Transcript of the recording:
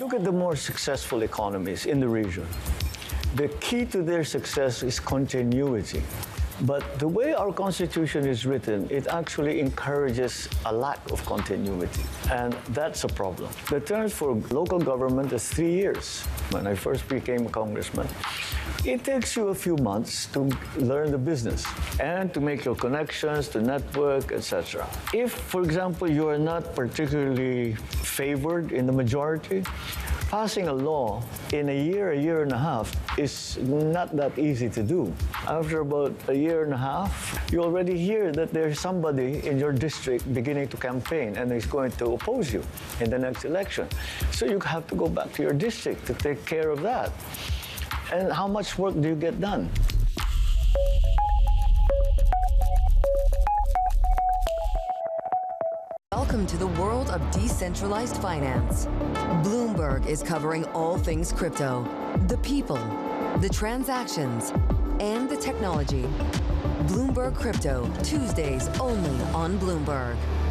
look at the more successful economies in the region, the key to their success is continuity. But the way our Constitution is written, it actually encourages a lack of continuity. And that's a problem. The terms for local government is 3 years. When I first became a congressman, it takes you a few months to learn the business and to make your connections, to network, etc. If, for example, you are not particularly favored in the majority, passing a law in a year and a half is not that easy to do. After about a year and a half, you already hear that there's somebody in your district beginning to campaign and is going to oppose you in the next election. So you have to go back to your district to take care of that. And how much work do you get done? Welcome to the world of decentralized finance. Bloomberg is covering all things crypto, the people, the transactions, and the technology. Bloomberg Crypto, Tuesdays only on Bloomberg.